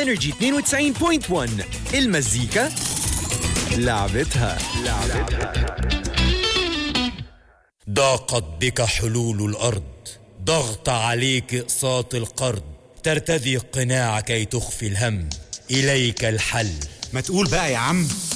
انرجي 92.1 المزيكا لعبتها. ضاقت بك حلول الأرض، ضغط عليك إقساط القرض، ترتدي القناع كي تخفي الهم، إليك الحل. ما تقول بقى يا عم.